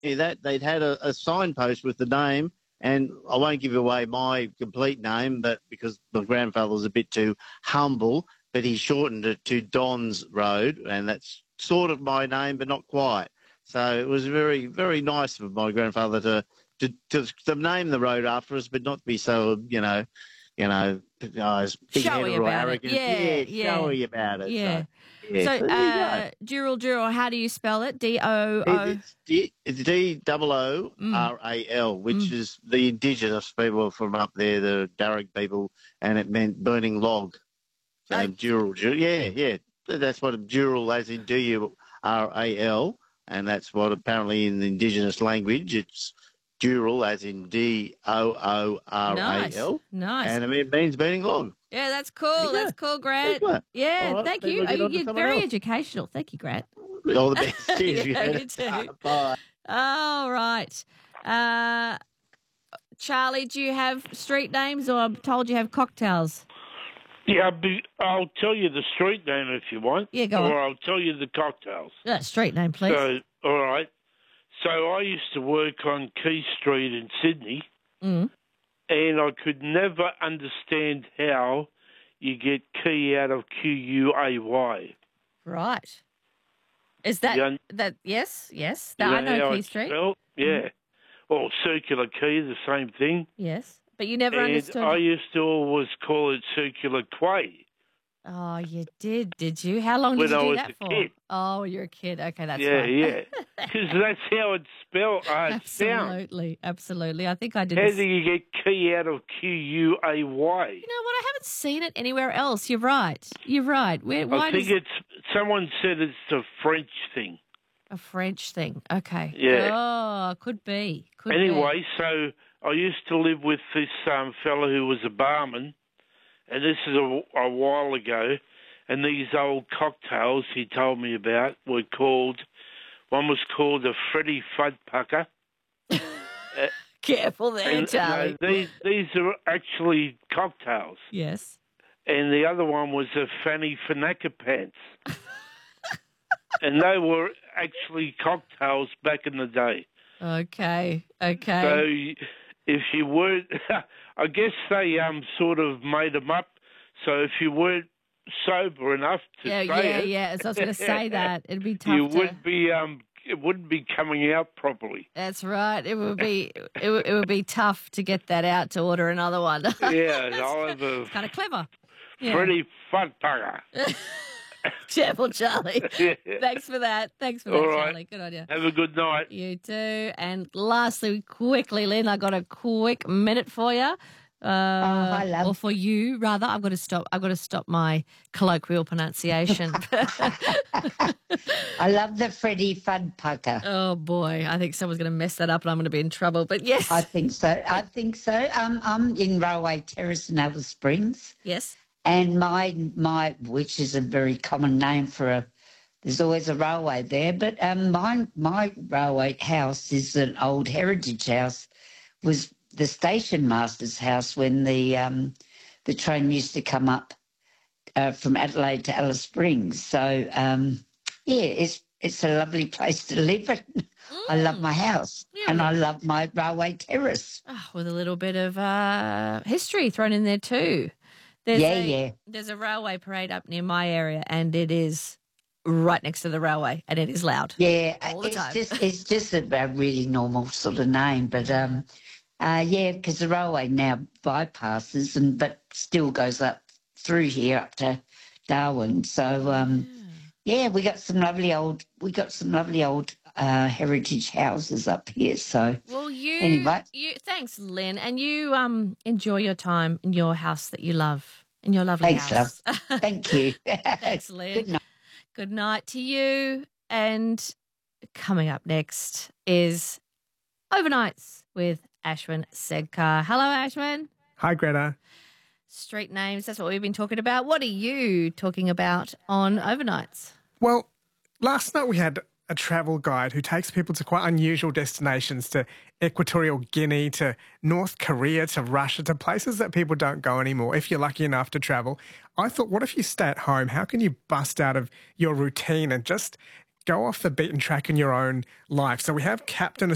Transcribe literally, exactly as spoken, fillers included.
Yeah, that they'd had a, a signpost with the name, and I won't give away my complete name, but because my grandfather was a bit too humble, but he shortened it to Don's Road, and that's sort of my name, but not quite. So it was very, very nice of my grandfather to to, to, to name the road after us, but not be so, you know, you know, uh, Showy big-headed or about it. arrogant. Yeah, yeah. showy about it. Yeah. So, yeah, So, so there you go. uh, Dural Dural, how do you spell it? D O O. It's D, it's D O O R A L, which Mm. is the indigenous people from up there, the Darug people, and it meant burning log. So Oh. Dural, Dural, yeah, yeah. That's what Dural, as in D U R A L, and that's what apparently in the indigenous language it's Dural, as in D O O R A L. Nice, nice. And it means burning log. Yeah, that's cool. That's cool, Grant. Excellent. Yeah, All right, thank then you. we'll get Oh, on to you're someone very else. educational. Thank you, Grant. All the best. Cheers, Yeah, you you too. Bye. All right. Uh, Charlie, do you have street names, or I'm told you have cocktails? Yeah, I'll, be, I'll tell you the street name if you want. Yeah, go on. Or I'll tell you the cocktails. Yeah, street name, please. So, all right. So I used to work on Quay Street in Sydney, Mm. and I could never understand how you get Quay out of Q U A Y. Right. Is that, You un- that yes, yes. You I know how Quay it's Street. spelled? Yeah. Or Circular Quay, the same thing. Yes. But you never and understood. I used to always call it Circular Quay. Oh, you did, did you? How long When did you I do was that a for? kid. Oh, you're a kid. Okay, that's yeah, fine. yeah. Because that's how it's spelled. Uh, it sounds. Absolutely, absolutely. I think I did How this. do you get Quay out of Q U A Y? You know what? I haven't seen it anywhere else. You're right. You're right. Where, why I think does it's, someone said it's a French thing. a French thing? Okay. Yeah. Oh, could be. Could be. Anyway, so I used to live with this um, fella who was a barman, and this is a, a while ago, and these old cocktails he told me about were called, one was called a Freddy Fudd Pucker. uh, Careful there, and, Charlie. no, these, these are actually cocktails. Yes. And the other one was a Fanny Fanaka Pants. And they were actually cocktails back in the day. Okay. Okay. So if you weren't, I guess they um sort of made them up. So if you weren't sober enough to yeah, say yeah, it, yeah. So I was going to say that it'd be tough you to. would be um it wouldn't be coming out properly. That's right. It would be. It would, it would be tough to get that out to order another one. Yeah, I'll have a Kind of clever. Yeah. Pretty Fun Pucker. Careful, Charlie. Yeah. Thanks for that. Thanks for that, All right. Charlie. Good on you. Have a good night. You too. And lastly, quickly, Lynn, I got a quick minute for you. Uh, Oh, hi, love. Or for you, rather. I've got to stop. I've got to stop my colloquial pronunciation. I love the Freddie Fudd Pucker. Oh boy, I think someone's going to mess that up, and I'm going to be in trouble. But yes, I think so. I think so. Um, I'm in Railway Terrace in Alice Springs, yes. and my my which is a very common name for a. There's always a railway there, but um, my my railway house is an old heritage house. Was the station master's house when the um, the train used to come up uh, from Adelaide to Alice Springs. So um, yeah, it's it's a lovely place to live. And I love my house, Yeah, and well- I love my railway terrace. Oh, with a little bit of uh, history thrown in there too. There's Yeah, a, yeah. There's a railway parade up near my area, and it is right next to the railway, and it is loud. Yeah, All the it's time. just it's just a, a really normal sort of name, but um, uh, yeah, because the railway now bypasses and but still goes up through here up to Darwin. So um, yeah, we got some lovely old we got some lovely old uh, heritage houses up here. So Well, you, Anyway. you, thanks, Lynn, and you um enjoy your time in your house that you love, in your lovely thanks, house. love. Thank you. Thanks, Lynn. Good night. Good night to you. And coming up next is Overnights with Ashwin Sedkar. Hello, Ashwin. Hi, Greta. Street names, that's what we've been talking about. What are you talking about on Overnights? Well, last night we had a travel guide who takes people to quite unusual destinations, to Equatorial Guinea, to North Korea, to Russia, to places that people don't go anymore if you're lucky enough to travel. I thought, what if you stay at home? How can you bust out of your routine and just go off the beaten track in your own life? So we have Captain